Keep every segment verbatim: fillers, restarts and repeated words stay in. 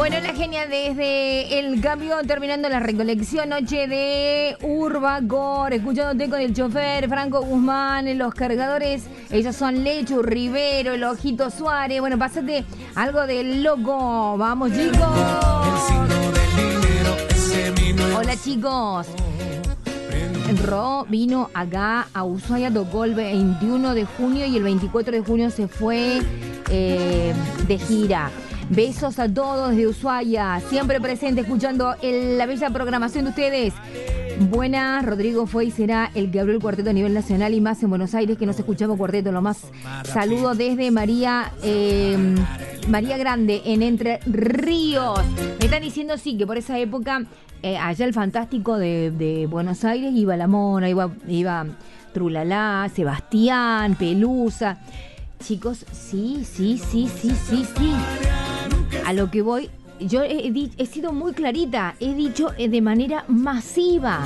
Bueno, la genia desde el cambio, terminando la recolección, noche de Urbacor, escuchándote con el chofer, Franco Guzmán, los cargadores, ellos son Lechu, Rivero, el Ojito Suárez. Bueno, pásate algo del loco, vamos chicos. Hola chicos. Ro vino acá a Ushuaia, tocó el veintiuno de junio y el veinticuatro de junio se fue eh, de gira. Besos a todos de Ushuaia, siempre presente escuchando el, la bella programación de ustedes. Buenas, Rodrigo fue y será el que abrió el cuarteto a nivel nacional y más en Buenos Aires, que nos escuchamos cuarteto, lo más. Saludos desde María eh, María Grande, en Entre Ríos. Me están diciendo sí, que por esa época, eh, allá el fantástico de, de Buenos Aires, iba La Mona, iba, iba Trulalá, Sebastián, Pelusa. Chicos, sí, sí, sí, sí, sí, sí. A lo que voy, yo he, he sido muy clarita, he dicho de manera masiva.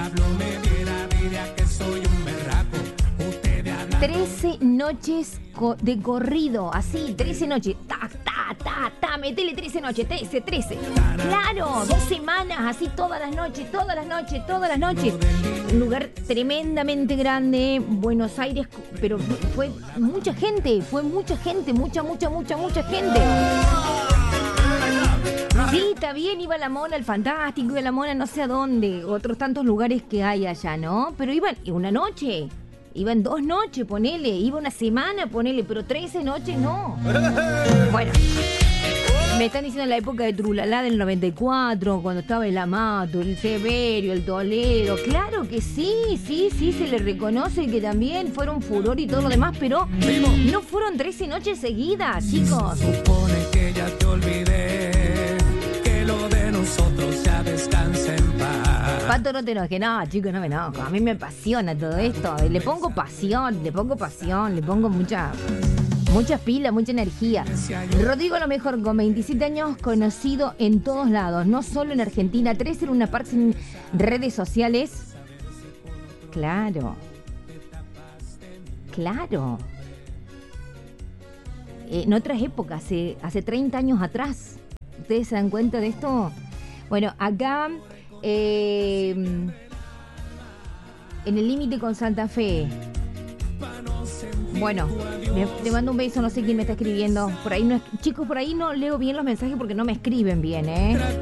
trece noches de corrido, así, trece noches, ta, ta, ta, ta, metele trece noches, trece, trece. Claro, dos semanas, así todas las noches, todas las noches, todas las noches. Un lugar tremendamente grande, Buenos Aires, pero fue mucha gente, fue mucha gente, mucha, mucha, mucha, mucha gente. Sí, está bien, iba La Mona, el Fantástico, iba La Mona no sé a dónde, otros tantos lugares que hay allá, ¿no? Pero iban una noche, iban dos noches, ponele, iba una semana, ponele, pero trece noches no. Bueno, me están diciendo en la época de Trulalá del noventa y cuatro, cuando estaba el Amato, el Severio, el Toledo. Claro que sí, sí, sí, se le reconoce que también fueron furor y todo lo demás, pero no fueron trece noches seguidas, chicos. Supone que ya te olvidé, que lo de nosotros ya descansa en paz. Pato, no te enojes, no, chicos, no me enojo. A mí me apasiona todo esto. Le pongo pasión, le pongo pasión, le pongo mucha... Muchas pilas, mucha energía. Rodrigo, lo mejor, con veintisiete años, conocido en todos lados, no solo en Argentina. trece en una parte en redes sociales. Claro. Claro. Eh, en otras épocas, hace, hace treinta años atrás. ¿Ustedes se dan cuenta de esto? Bueno, acá, eh, en el límite con Santa Fe. Bueno, le, le mando un beso, no sé quién me está escribiendo. Por ahí no, chicos, por ahí no leo bien los mensajes porque no me escriben bien, ¿eh?